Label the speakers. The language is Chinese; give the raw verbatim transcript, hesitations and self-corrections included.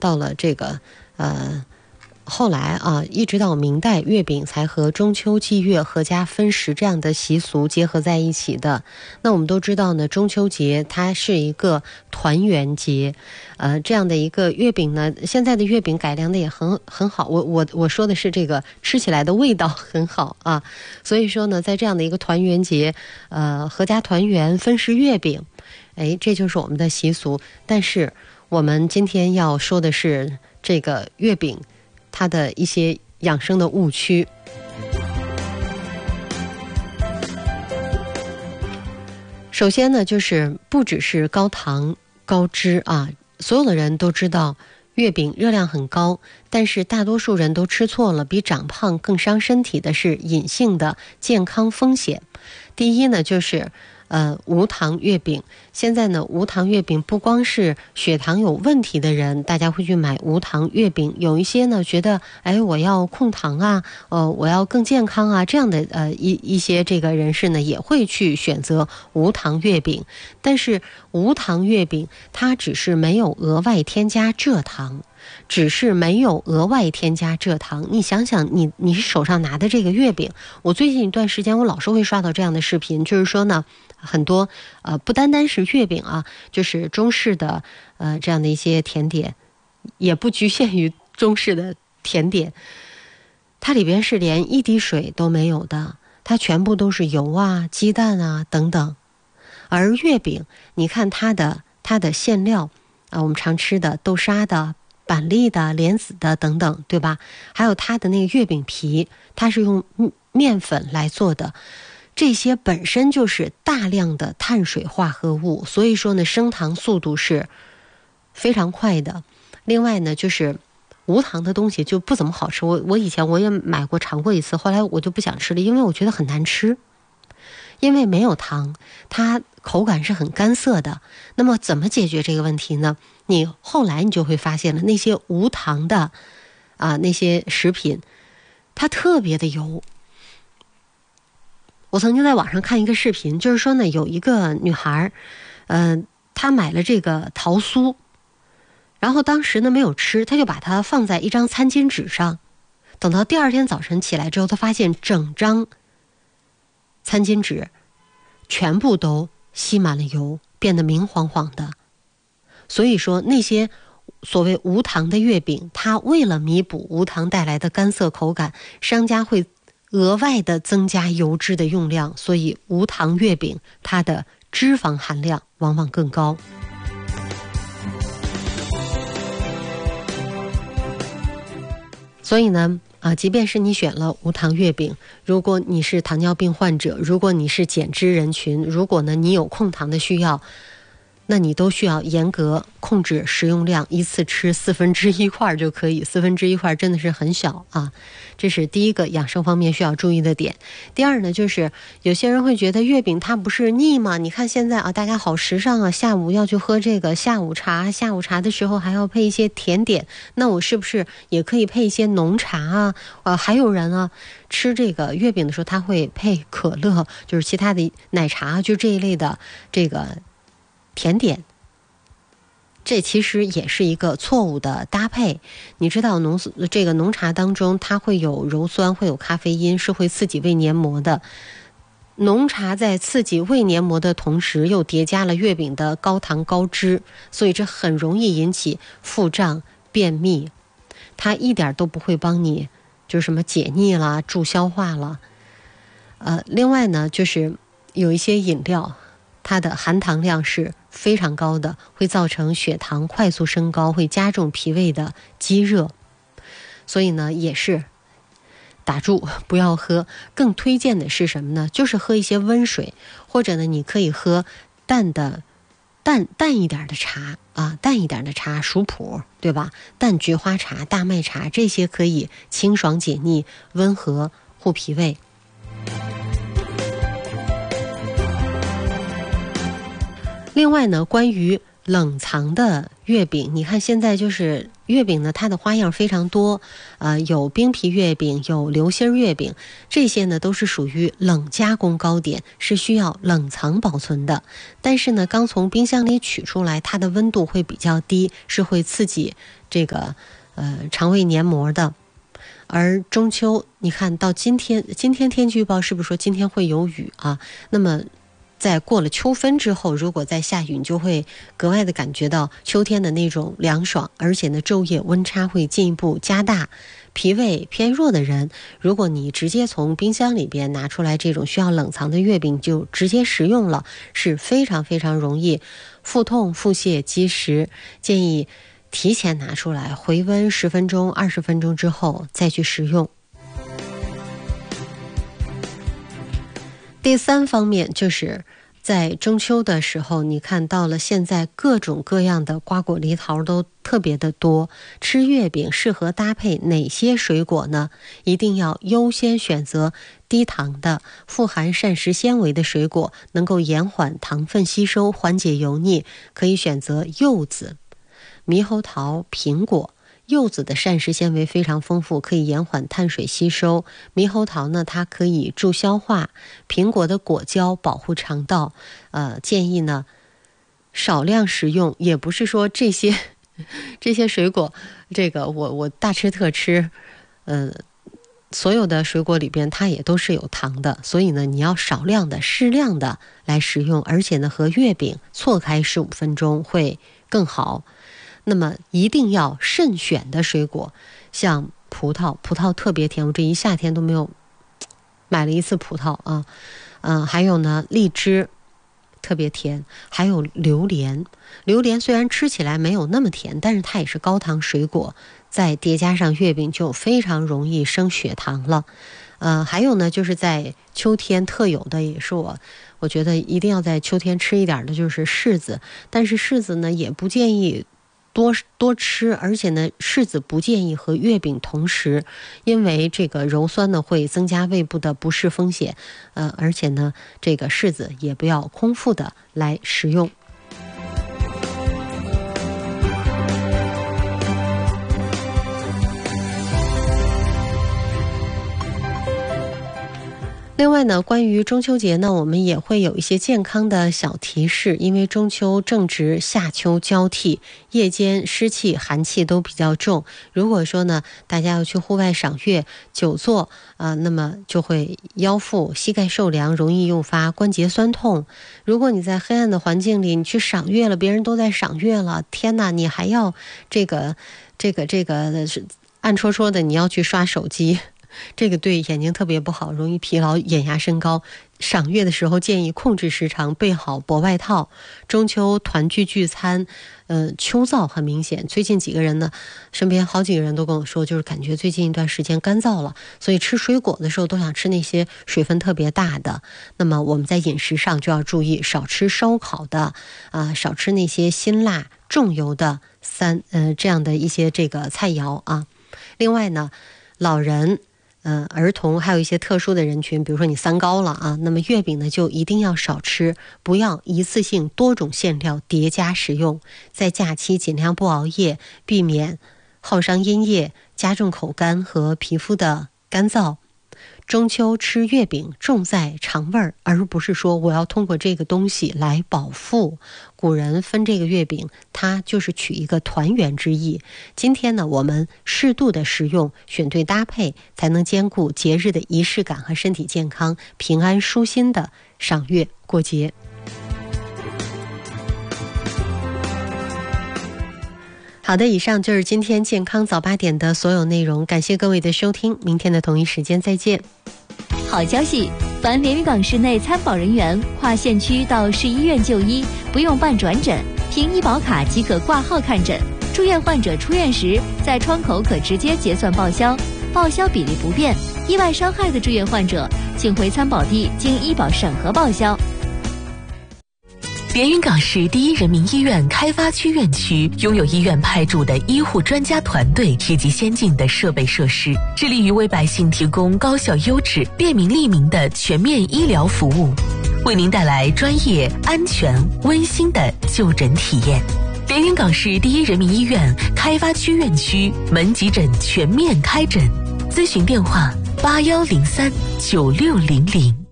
Speaker 1: 到了这个呃后来啊，一直到明代，月饼才和中秋祭月、阖家分食这样的习俗结合在一起的。那我们都知道呢，中秋节它是一个团圆节，呃，这样的一个月饼呢，现在的月饼改良的也很很好。我我我说的是这个吃起来的味道很好啊，所以说呢，在这样的一个团圆节，呃，阖家团圆分食月饼，哎，这就是我们的习俗。但是我们今天要说的是这个月饼它的一些养生的误区。首先呢，就是不只是高糖高脂啊，所有的人都知道月饼热量很高，但是大多数人都吃错了，比长胖更伤身体的是隐性的健康风险。第一呢，就是呃，无糖月饼。现在呢，无糖月饼不光是血糖有问题的人，大家会去买无糖月饼。有一些呢，觉得，哎，我要控糖啊，呃，我要更健康啊，这样的呃一一些这个人士呢，也会去选择无糖月饼。但是无糖月饼它只是没有额外添加蔗糖。只是没有额外添加蔗糖。你想想，你你手上拿的这个月饼，我最近一段时间我老是会刷到这样的视频，就是说呢，很多呃不单单是月饼啊，就是中式的呃这样的一些甜点，也不局限于中式的甜点，它里边是连一滴水都没有的，它全部都是油啊、鸡蛋啊等等。而月饼，你看它的它的馅料啊，我们常吃的豆沙的、板栗的、莲子的等等，对吧？还有它的那个月饼皮，它是用面粉来做的，这些本身就是大量的碳水化合物，所以说呢，升糖速度是非常快的。另外呢，就是无糖的东西就不怎么好吃。我我以前我也买过尝过一次，后来我就不想吃了，因为我觉得很难吃。因为没有糖，它口感是很干涩的。那么怎么解决这个问题呢？你后来你就会发现了，那些无糖的啊那些食品，它特别的油。我曾经在网上看一个视频，就是说呢，有一个女孩，嗯、呃，她买了这个桃酥，然后当时呢没有吃，她就把它放在一张餐巾纸上。等到第二天早晨起来之后，她发现整张餐巾纸全部都吸满了油，变得明晃晃的。所以说那些所谓无糖的月饼，它为了弥补无糖带来的干涩口感，商家会额外的增加油脂的用量，所以无糖月饼它的脂肪含量往往更高。所以呢啊，即便是你选了无糖月饼，如果你是糖尿病患者，如果你是减脂人群，如果呢你有控糖的需要，那你都需要严格控制食用量，一次吃四分之一块就可以，四分之一块真的是很小啊。这是第一个养生方面需要注意的点。第二呢，就是有些人会觉得月饼它不是腻吗？你看现在啊，大家好时尚啊，下午要去喝这个下午茶，下午茶的时候还要配一些甜点，那我是不是也可以配一些浓茶啊？呃，还有人啊吃这个月饼的时候，他会配可乐，就是其他的奶茶，就这一类的这个甜点，这其实也是一个错误的搭配。你知道浓这个浓茶当中它会有鞣酸，会有咖啡因，是会刺激胃黏膜的。浓茶在刺激胃黏膜的同时，又叠加了月饼的高糖高脂，所以这很容易引起腹胀、便秘。它一点都不会帮你就是什么解腻啦、助消化了。呃，另外呢，就是有一些饮料，它的含糖量是非常高的，会造成血糖快速升高，会加重脾胃的积热，所以呢也是打住不要喝。更推荐的是什么呢？就是喝一些温水，或者呢你可以喝淡的淡淡一点的茶啊，淡一点的茶，熟普对吧？淡菊花茶、大麦茶，这些可以清爽解腻、温和护脾胃。另外呢，关于冷藏的月饼，你看现在就是月饼呢，它的花样非常多，呃，有冰皮月饼，有流心月饼，这些呢都是属于冷加工糕点，是需要冷藏保存的。但是呢，刚从冰箱里取出来，它的温度会比较低，是会刺激这个呃肠胃黏膜的。而中秋，你看到今天，今天天气预报是不是说今天会有雨啊？那么在过了秋分之后，如果再下雨，你就会格外的感觉到秋天的那种凉爽，而且呢，昼夜温差会进一步加大。脾胃偏弱的人，如果你直接从冰箱里边拿出来这种需要冷藏的月饼，就直接食用了，是非常非常容易腹痛、腹泻、积食。建议提前拿出来，回温十分钟、二十分钟之后再去食用。第三方面就是在中秋的时候，你看到了现在各种各样的瓜果梨桃都特别的多，吃月饼适合搭配哪些水果呢？一定要优先选择低糖的、富含膳食纤维的水果，能够延缓糖分吸收，缓解油腻。可以选择柚子、猕猴桃、苹果。柚子的膳食纤维非常丰富，可以延缓碳水吸收。猕猴桃呢，它可以助消化。苹果的果胶保护肠道。呃，建议呢少量食用，也不是说这些这些水果，这个我我大吃特吃。呃，所有的水果里边它也都是有糖的，所以呢你要少量的、适量的来食用，而且呢和月饼错开十五分钟会更好。那么一定要慎选的水果，像葡萄，葡萄特别甜，我这一夏天都没有买了一次葡萄啊。嗯、呃，还有呢，荔枝特别甜，还有榴莲。榴莲虽然吃起来没有那么甜，但是它也是高糖水果，再叠加上月饼就非常容易升血糖了。呃，还有呢，就是在秋天特有的，也是我我觉得一定要在秋天吃一点的，就是柿子。但是柿子呢，也不建议多多吃，而且呢，柿子不建议和月饼同食，因为这个鞣酸呢会增加胃部的不适风险。呃，而且呢，这个柿子也不要空腹的来食用。另外呢，关于中秋节呢，我们也会有一些健康的小提示，因为中秋正值夏秋交替，夜间湿气、寒气都比较重。如果说呢，大家要去户外赏月、久坐啊、呃，那么就会腰腹、膝盖受凉，容易诱发关节酸痛。如果你在黑暗的环境里，你去赏月了，别人都在赏月了，天哪，你还要这个、这个、这个是暗戳戳的，你要去刷手机。这个对眼睛特别不好，容易疲劳，眼压升高。赏月的时候建议控制时长，备好薄外套。中秋团聚聚餐，呃，秋燥很明显。最近几个人呢，身边好几个人都跟我说，就是感觉最近一段时间干燥了，所以吃水果的时候都想吃那些水分特别大的。那么我们在饮食上就要注意，少吃烧烤的，啊、呃，少吃那些辛辣重油的三呃这样的一些这个菜肴啊。另外呢，老人。嗯、呃，儿童还有一些特殊的人群，比如说你三高了啊，那么月饼呢就一定要少吃，不要一次性多种馅料叠加食用。在假期尽量不熬夜，避免耗伤阴液，加重口干和皮肤的干燥。中秋吃月饼重在肠味儿，而不是说我要通过这个东西来饱腹。古人分这个月饼，它就是取一个团圆之意。今天呢，我们适度的食用，选对搭配，才能兼顾节日的仪式感和身体健康，平安舒心的赏月过节。好的，以上就是今天健康早八点的所有内容，感谢各位的收听，明天的同一时间再见。
Speaker 2: 好消息，凡连云港市内参保人员跨县区到市医院就医，不用办转诊，凭医保卡即可挂号看诊。住院患者出院时，在窗口可直接结算报销，报销比例不变。意外伤害的住院患者，请回参保地经医保审核报销。
Speaker 3: 连云港市第一人民医院开发区院区拥有医院派驻的医护专家团队以及先进的设备设施，致力于为百姓提供高效优质、便民利民的全面医疗服务。 为您带来专业、安全、温馨的就诊体验。连云港市第一人民医院开发区院区门急诊全面开诊，咨询电话八幺零三九六零零。